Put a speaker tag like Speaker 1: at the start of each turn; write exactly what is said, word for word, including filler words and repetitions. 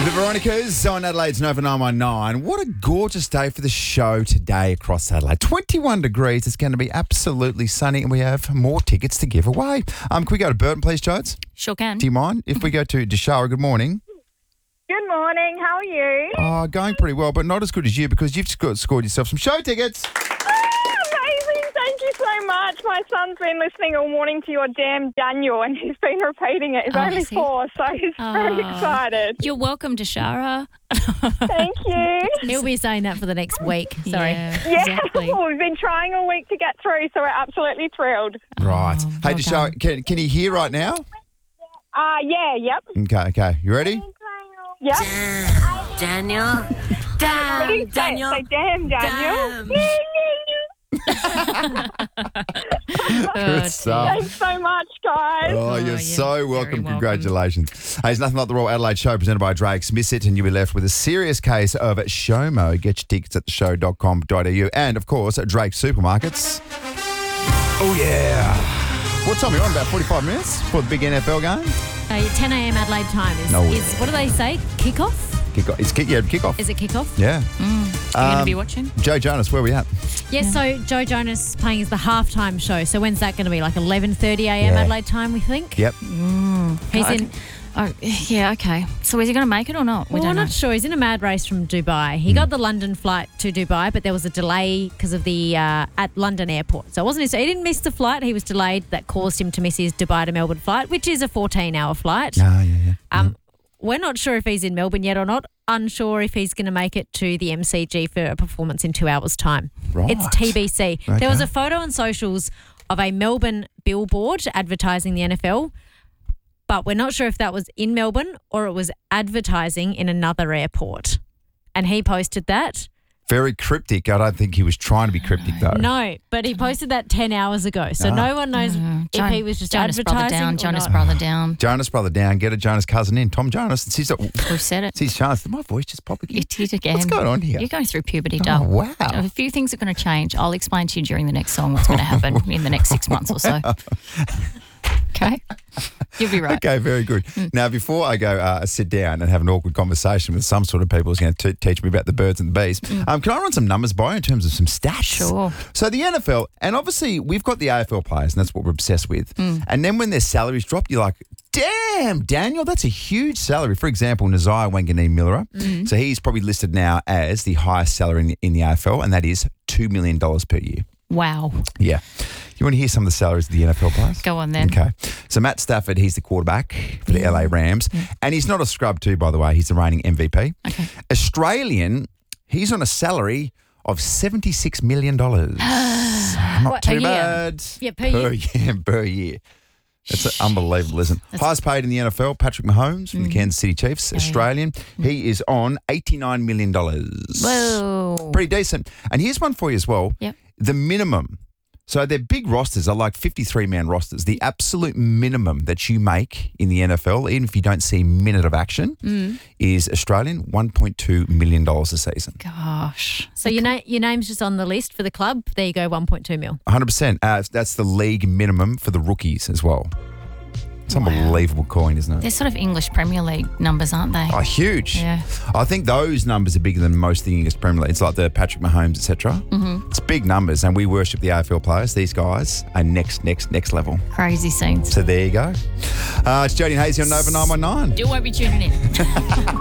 Speaker 1: The Veronicas on Adelaide's Nova nine one nine. What a gorgeous day for the show today across Adelaide. twenty-one degrees. It's going to be absolutely sunny and we have more tickets to give away. Um, can we go to Burton, please, Jodes?
Speaker 2: Sure can.
Speaker 1: Do you mind? If we go to Deshara, good morning.
Speaker 3: Good morning. How are you?
Speaker 1: Oh, going pretty well, but not as good as you because you've scored, scored yourself some show tickets.
Speaker 3: Oh, amazing. Thank you so much. My son's been listening all morning to your Damn Daniel and he's been repeating it. He's
Speaker 2: Oh,
Speaker 3: only
Speaker 2: has he?
Speaker 3: four, so he's very
Speaker 2: Oh.
Speaker 3: excited.
Speaker 2: You're welcome to Shara.
Speaker 3: Thank you.
Speaker 4: He'll be saying that for the next week. Sorry.
Speaker 2: Yeah,
Speaker 3: Yeah,
Speaker 2: exactly.
Speaker 3: we've been trying all week to get through, so we're absolutely thrilled.
Speaker 1: Right.
Speaker 2: Oh,
Speaker 1: hey,
Speaker 2: well
Speaker 1: Deshara, can, can you hear right now?
Speaker 3: Uh, yeah, yep.
Speaker 1: Okay, okay. You ready?
Speaker 3: Yep.
Speaker 5: Daniel.
Speaker 3: What do
Speaker 5: Damn,
Speaker 3: you say?
Speaker 5: Daniel.
Speaker 3: Say Damn Daniel.
Speaker 5: Damn.
Speaker 1: Good stuff.
Speaker 3: Thanks so much, guys.
Speaker 1: Oh,
Speaker 2: Oh,
Speaker 1: you're
Speaker 2: you're
Speaker 1: so
Speaker 2: very
Speaker 1: welcome.
Speaker 2: welcome.
Speaker 1: Congratulations. Hey, it's nothing like the Royal Adelaide Show presented by Drake. Miss it and you'll be left with a serious case of Showmo. Get your tickets at the show dot com dot a u and, of course, at Drake Supermarkets. Oh, yeah. What time are you on? About forty-five minutes for the big N F L game?
Speaker 4: Uh, ten a.m. Adelaide time is,
Speaker 1: No.
Speaker 4: is, what do they say? Kick-off?
Speaker 1: Kick off. It's kick, yeah, kick-off.
Speaker 4: Is it kick-off?
Speaker 1: Yeah.
Speaker 2: Are you going to be watching?
Speaker 1: Joe Jonas, where are we at?
Speaker 4: Yes, so Joe Jonas playing as the halftime show. So when's that going to be? Like eleven thirty a.m.
Speaker 1: Yeah.
Speaker 4: Adelaide time, we think?
Speaker 1: Yep.
Speaker 4: He's
Speaker 2: Okay.
Speaker 4: in...
Speaker 2: Oh, yeah, okay. So is he going to make it or not? We
Speaker 4: Well,
Speaker 2: don't
Speaker 4: we're
Speaker 2: know.
Speaker 4: not sure. He's in a mad race from Dubai.
Speaker 1: Hmm.
Speaker 4: He got the London flight to Dubai, but there was a delay because of the uh, at London airport. So it wasn't his, he didn't miss the flight. He was delayed. That caused him to miss his Dubai to Melbourne flight, which is a fourteen-hour flight.
Speaker 1: Ah, yeah, yeah.
Speaker 4: Um, We're not sure if he's in Melbourne yet or not. Unsure if he's going to make it to the M C G for a performance in two hours' time.
Speaker 1: Right.
Speaker 4: It's T B C.
Speaker 1: Okay.
Speaker 4: There was a photo on socials of a Melbourne billboard advertising the N F L, but we're not sure if that was in Melbourne or it was advertising in another airport. And he posted that.
Speaker 1: Very cryptic. I don't think he was trying to be cryptic, though.
Speaker 4: No, but he posted that ten hours ago. So
Speaker 1: Ah.
Speaker 4: no one knows
Speaker 2: Uh,
Speaker 4: if
Speaker 2: Jon-
Speaker 4: he was just
Speaker 2: Jonas brother
Speaker 4: advertising
Speaker 2: down,
Speaker 4: or
Speaker 2: Jonas
Speaker 4: not.
Speaker 2: brother down.
Speaker 1: Jonas brother down. Get a Jonas cousin in. Tom Jonas. It's his, it's
Speaker 2: We've said it.
Speaker 1: his chance. Did my voice just pop again?
Speaker 2: You did again.
Speaker 1: What's going on here?
Speaker 2: You're going through puberty,
Speaker 1: Oh,
Speaker 2: Dale.
Speaker 1: wow.
Speaker 2: A few things are going to change. I'll explain to you during the next song what's going to happen in the next six months or so. Okay? You'll be right.
Speaker 1: Okay, very good. Now, before I go uh, sit down and have an awkward conversation with some sort of people who's going to t- teach me about the birds and the bees, um, can I run some numbers by you in terms of some stats?
Speaker 2: Sure.
Speaker 1: So the N F L, and obviously we've got the A F L players, and that's what we're obsessed with. And then when their salaries drop, you're like, damn, Daniel, that's a huge salary. For example, Nazai Wanganeen-Millera. So he's probably listed now as the highest salary in the, in the A F L, and that is two million dollars per year.
Speaker 2: Wow.
Speaker 1: Yeah. You want to hear some of the salaries of the N F L players?
Speaker 2: Go on then.
Speaker 1: Okay. So Matt Stafford, he's the quarterback for the L A Rams. And he's not a scrub too, by the way. He's the reigning M V P.
Speaker 2: Okay.
Speaker 1: Australian, he's on a salary of seventy-six million dollars. Not
Speaker 4: What,
Speaker 1: too
Speaker 4: a year?
Speaker 1: bad.
Speaker 4: Yeah, per year.
Speaker 1: year. Per year. That's unbelievable, isn't it? Highest paid in the N F L, Patrick Mahomes from the Kansas City Chiefs, Australian. He is on eighty-nine million dollars.
Speaker 2: Whoa.
Speaker 1: Pretty decent. And here's one for you as well.
Speaker 2: Yep.
Speaker 1: The minimum. So their big rosters are like fifty-three man rosters. The absolute minimum that you make in the N F L, even if you don't see a minute of action, is Australian one point two million dollars a season.
Speaker 2: Gosh.
Speaker 4: So your, na- your name's just on the list for the club. There you go, one point two mil.
Speaker 1: one hundred percent. Uh, that's the league minimum for the rookies as well. It's unbelievable coin, isn't it?
Speaker 2: They're sort of English Premier League numbers, aren't they?
Speaker 1: Oh, huge.
Speaker 2: Yeah.
Speaker 1: I think those numbers are bigger than most of the English Premier League. It's like the Patrick Mahomes, et cetera. Mm-hmm. It's big numbers, and we worship the A F L players. These guys are next, next, next level.
Speaker 2: Crazy scenes.
Speaker 1: So there you go. Uh, it's Jody and Hazy on Nova nine one nine.
Speaker 2: You won't be tuning in.